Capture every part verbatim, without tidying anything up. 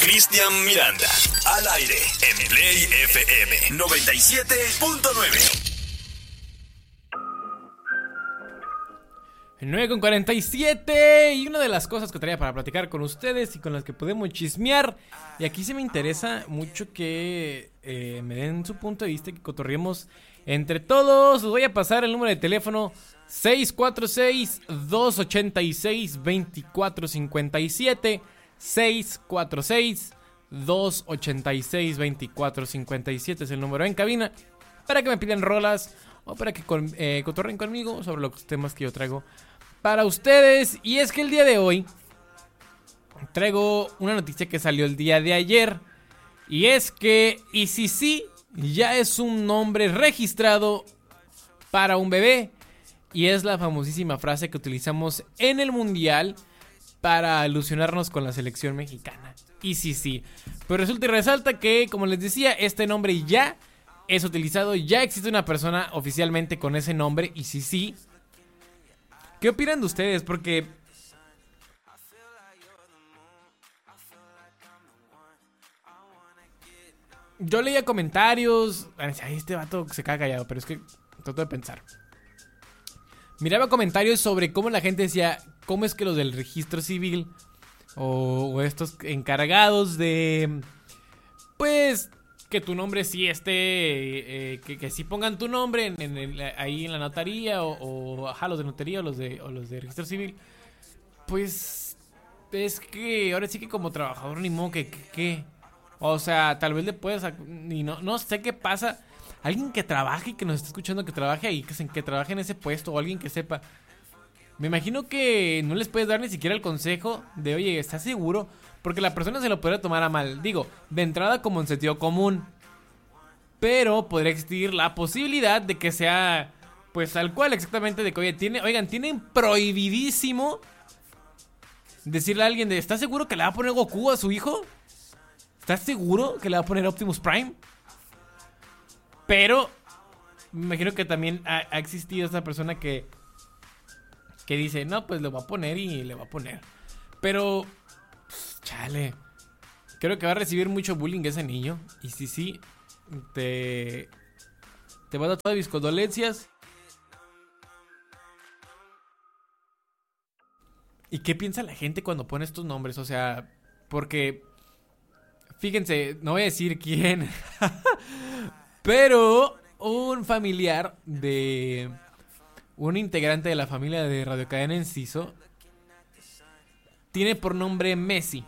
Cristian Miranda, al aire en Play F M noventa y siete punto nueve. nueve con cuarenta y siete. Y una de las cosas que traía para platicar con ustedes y con las que podemos chismear, y aquí se me interesa mucho que eh, me den su punto de vista, que cotorriemos entre todos. Les voy a pasar el número de teléfono seis cuatro seis, dos ocho seis, dos cuatro cinco siete, seis cuatro seis, dos ocho seis, dos cuatro cinco siete es el número en cabina para que me pidan rolas o para que con, eh, cotorren conmigo sobre los temas que yo traigo para ustedes. Y es que el día de hoy traigo una noticia que salió el día de ayer, y es que I C C ya es un nombre registrado para un bebé, y es la famosísima frase que utilizamos en el mundial para alusionarnos con la selección mexicana, I C C. Pero resulta y resalta que, como les decía, este nombre ya es utilizado, ya existe una persona oficialmente con ese nombre, I C C. ¿Qué opinan de ustedes? Porque yo leía comentarios. Ay, este vato se queda callado, pero es que trato de pensar. Miraba comentarios sobre cómo la gente decía, cómo es que los del registro civil o, o estos encargados de, pues, que tu nombre sí esté, eh, que, que sí pongan tu nombre en, en el, ahí en la notaría o, o ajá, los de notaría o los de, o los de registro civil. Pues es que ahora sí que como trabajador ni modo que, que, que o sea, tal vez le puedes, y no, no sé qué pasa. Alguien que trabaje, que nos esté escuchando, que trabaje ahí, que, se, que trabaje en ese puesto, o alguien que sepa. Me imagino que no les puedes dar ni siquiera el consejo de, oye, ¿estás seguro? Porque la persona se lo podría tomar a mal. Digo, de entrada como en sentido común. Pero podría existir la posibilidad de que sea, pues tal cual exactamente, de que, oye, tiene, oigan, tienen prohibidísimo decirle a alguien de, ¿estás seguro que le va a poner Goku a su hijo? ¿Estás seguro que le va a poner Optimus Prime? Pero me imagino que también ha, ha existido esta persona que que dice, no, pues le va a poner y le va a poner. Pero, pues, chale, creo que va a recibir mucho bullying ese niño. Y sí, sí, te te va a dar todas mis condolencias. ¿Y qué piensa la gente cuando pone estos nombres? O sea, porque fíjense, no voy a decir quién, pero un familiar de un integrante de la familia de Radio Cadena Enciso tiene por nombre Messi.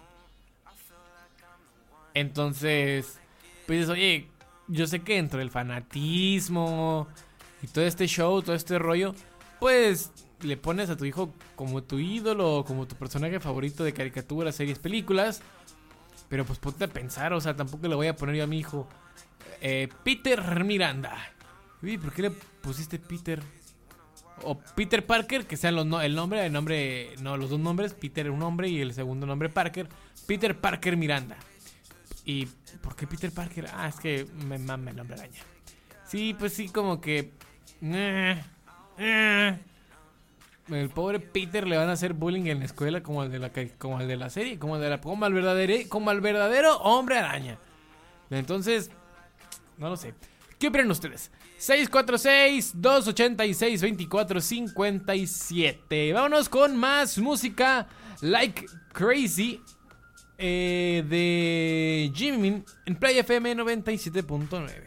Entonces, pues oye, yo sé que dentro del fanatismo y todo este show, todo este rollo, pues le pones a tu hijo como tu ídolo, como tu personaje favorito de caricaturas, series, películas. Pero pues ponte a pensar, o sea, tampoco le voy a poner yo a mi hijo eh, Peter Miranda. Uy, ¿por qué le pusiste Peter? O Peter Parker, que sean los no, el nombre, el nombre, no, los dos nombres, Peter un nombre y el segundo nombre Parker, Peter Parker Miranda. ¿Y por qué Peter Parker? Ah, es que me mama el nombre araña. Sí, pues sí, como que eh, eh. El pobre Peter le van a hacer bullying en la escuela como el de la, como el de la serie, como, el de la, como, al verdadero, como al verdadero hombre araña. Entonces, no lo sé. ¿Qué opinan ustedes? seis cuatro seis, dos ocho seis, dos cuatro cinco siete. Vámonos con más música. Like Crazy eh, de Jimin en Play F M noventa y siete punto nueve.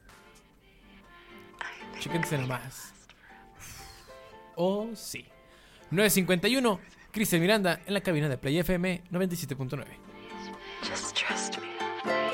Chéquense nomás. Oh, sí. nueve cincuenta y uno, Cristian Miranda en la cabina de Play F M noventa y siete punto nueve.